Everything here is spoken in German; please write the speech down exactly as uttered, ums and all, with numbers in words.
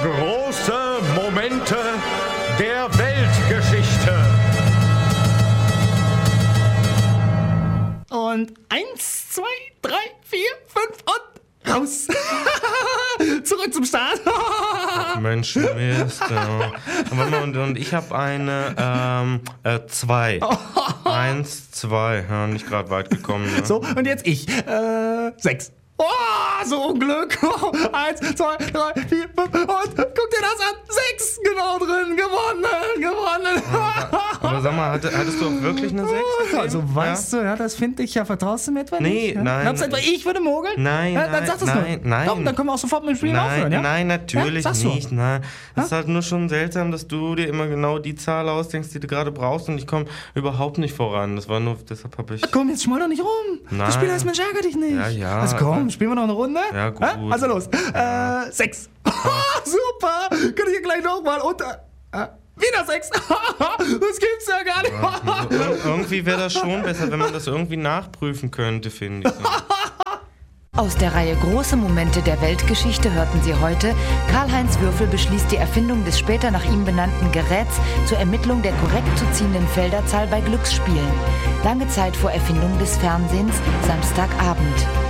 Große Momente der Weltgeschichte. Und eins, zwei, drei, vier, fünf und raus. Zurück zum Start. Ach, Mensch, Mist. Ja. Aber und, und ich habe eine ähm, äh, zwei. Eins, zwei. Ja, nicht gerade weit gekommen. Ne? So, und jetzt ich. Äh, sechs. Oh, so ein Glück. Eins, zwei, drei, vier, fünf und guck dir das an. Sechs, genau drin. Gewonnen, gewonnen. Aber sag mal, hatte, hattest du auch wirklich eine sechs? Also weißt ja? du, ja, das finde ich ja. Vertraust du mir etwa nee, nicht? Ja? Nein, Glaubst du etwa, ich würde mogeln? Nein, ja, nein, dann sag das nein, nur. nein. Doch, dann können wir auch sofort mit dem Spiel nein, aufhören, ja? Nein, natürlich ja? nicht. Nein. Das ist halt nur schon seltsam, dass du dir immer genau die Zahl ausdenkst, die du gerade brauchst und ich komme überhaupt nicht voran. Das war nur, deshalb habe ich... Ach, komm, jetzt schmoll doch nicht rum. Nein. Das Spiel heißt, Mensch, ärger dich nicht. Ja, ja. Also komm, spielen wir noch eine Runde? Ja, gut. Ha? Also los. Äh, sechs. Super. Kann ich hier gleich nochmal unter... Äh, wieder sechs. Das gibt's ja gar nicht. Ja, also, irgendwie wäre das schon besser, wenn man das irgendwie nachprüfen könnte, finde ich. Aus der Reihe Große Momente der Weltgeschichte hörten Sie heute: Karl-Heinz Würfel beschließt die Erfindung des später nach ihm benannten Geräts zur Ermittlung der korrekt zu ziehenden Felderzahl bei Glücksspielen. Lange Zeit vor Erfindung des Fernsehens, Samstagabend.